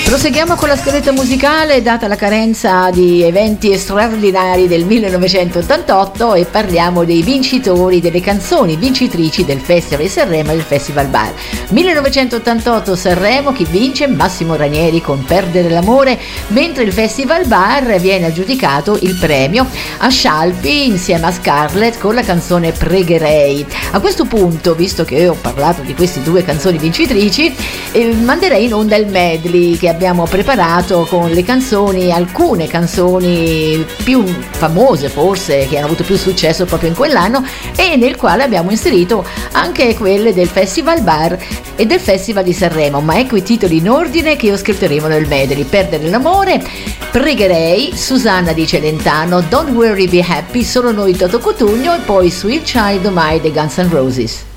Proseguiamo con la scaletta musicale, data la carenza di eventi straordinari del 1988, e parliamo dei vincitori delle canzoni vincitrici del Festival di Sanremo e del Festival Bar. 1988 Sanremo, chi vince? Massimo Ranieri con Perdere l'amore, mentre il Festival Bar viene aggiudicato il premio a Scialpi insieme a Scarlett con la canzone Pregherei. A questo punto, visto che ho parlato di queste due canzoni vincitrici, manderei in onda il medley che abbiamo preparato con le canzoni, alcune canzoni più famose forse, che hanno avuto più successo proprio in quell'anno, e nel quale abbiamo inserito anche quelle del Festival Bar e del Festival di Sanremo. Ma ecco i titoli in ordine che ascolteremo nel medley: Perdere l'amore, Pregherei, Susanna di Celentano, Don't Worry Be Happy, Solo noi Toto Cutugno, e poi Sweet Child O' Mine dei Guns N' Roses.